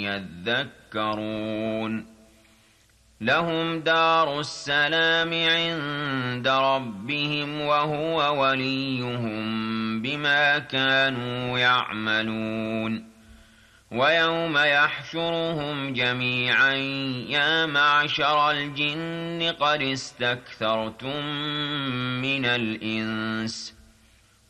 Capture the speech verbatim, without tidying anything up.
يذكرون لهم دار السلام عند ربهم وهو وليهم بما كانوا يعملون ويوم يحشرهم جميعا يا معشر الجن قد استكثرتم من الإنس